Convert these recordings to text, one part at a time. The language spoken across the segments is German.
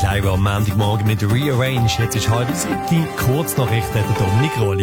Kairo am Montagmorgen mit Rearrange. Jetzt ist 6:30. Kurznachrichten der Dominik Rolli.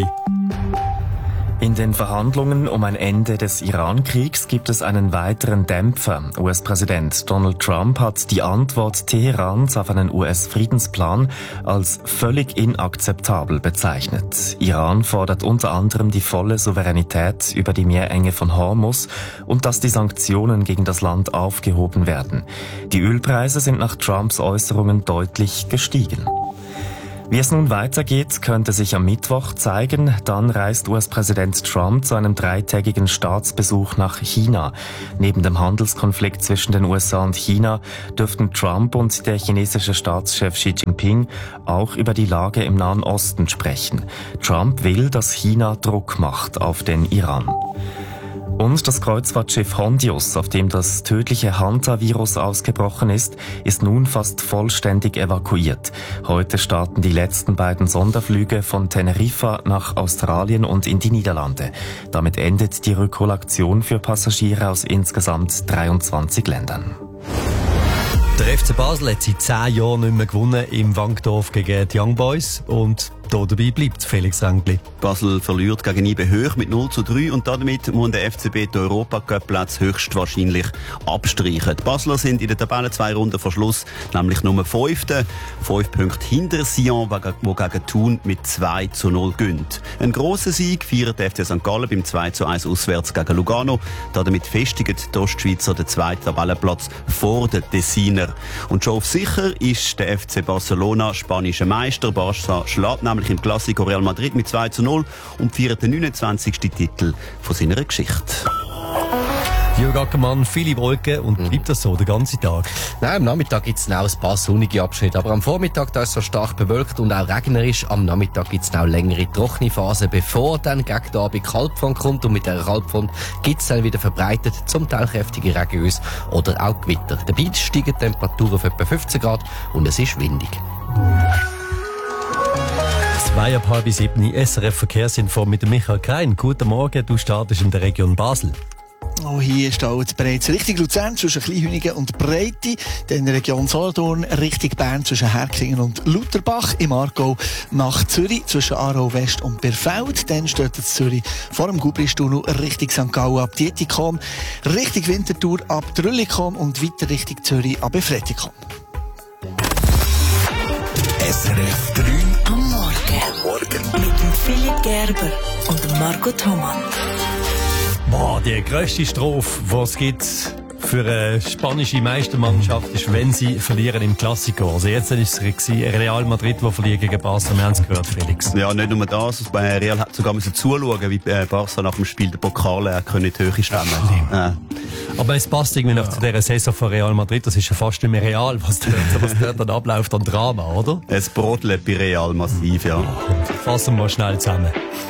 In den Verhandlungen um ein Ende des Iran-Kriegs gibt es einen weiteren Dämpfer. US-Präsident Donald Trump hat die Antwort Teherans auf einen US-Friedensplan als völlig inakzeptabel bezeichnet. Iran fordert unter anderem die volle Souveränität über die Meerenge von Hormuz und dass die Sanktionen gegen das Land aufgehoben werden. Die Ölpreise sind nach Trumps Äußerungen deutlich gestiegen. Wie es nun weitergeht, könnte sich am Mittwoch zeigen. Dann reist US-Präsident Trump zu einem 3-tägigen Staatsbesuch nach China. Neben dem Handelskonflikt zwischen den USA und China dürften Trump und der chinesische Staatschef Xi Jinping auch über die Lage im Nahen Osten sprechen. Trump will, dass China Druck macht auf den Iran. Und das Kreuzfahrtschiff Hondius, auf dem das tödliche Hanta-Virus ausgebrochen ist nun fast vollständig evakuiert. Heute starten die letzten beiden Sonderflüge von Teneriffa nach Australien und in die Niederlande. Damit endet die Rückholaktion für Passagiere aus insgesamt 23 Ländern. Der FC Basel hat seit 10 Jahren nicht mehr gewonnen im Wankdorf gegen die Young Boys und da dabei bleibt Felix Rängli. Basel verliert gegen IB hoch mit 0:3 und damit muss der FCB den Europacup-Platz höchstwahrscheinlich abstreichen. Die Basler sind in den Tabellen 2 Runden vor Schluss nämlich nur 5. 5 Punkte hinter Sion, wo gegen Thun mit 2:0 gönnt. Ein grosser Sieg feiert der FC St. Gallen beim 2:1 auswärts gegen Lugano. Damit festigt die Ostschweizer den 2. Tabellenplatz vor den Tessiner. Und schon auf sicher ist der FC Barcelona spanischer Meister. Barca schlägt nämlich im Classico Real Madrid mit 2:0 und feiert den 29. Titel von seiner Geschichte. Jürg Ackermann, viele Wolken und bleibt das so den ganzen Tag? Nein, am Nachmittag gibt es auch ein paar sonnige Abschnitte, aber am Vormittag da ist es so stark bewölkt und auch regnerisch. Am Nachmittag gibt es auch längere trockene Phasen, bevor dann gegen den Abend Kaltfront kommt und mit dieser Kaltfront gibt es dann wieder verbreitet zum Teil kräftige Regenös oder auch Gewitter. Dabei steigen die Temperaturen auf etwa 15 Grad und es ist windig. 6:30 SRF Verkehrsinfo mit dem Michael Krein. Guten Morgen, du startest in der Region Basel. Oh, hier steht bereits Richtung Luzern zwischen Kleinhünigen und Breite, dann in der Region Solothurn Richtung Bern zwischen Herkingen und Lutherbach, im Aargau nach Zürich zwischen Aarau West und Birfeld, dann steht es Zürich vor dem Gubristunnel Richtung St. Gallen ab Dietikon, Richtung Winterthur ab Trüllikon und weiter Richtung Zürich ab Befretikon. SRF 3 am Morgen. Mit dem Philipp Gerber und dem Marco Thomann. Boah, die grösste Strophe, die es gibt für eine spanische Meistermannschaft, ist, wenn sie verlieren im Klassiker. Also jetzt ist es Real Madrid, die verliert gegen Barca. Wir haben es gehört, Felix. Ja, nicht nur das. Bei Real hat sogar zuschauen, wie Barca nach dem Spiel den Pokal können in die Höhe stemmen. Aber es passt irgendwie noch zu dieser Saison von Real Madrid. Das ist ja fast nicht mehr real, was dort dann abläuft an Drama, oder? Es brodelt bei Real massiv, ja. Fassen wir mal schnell zusammen.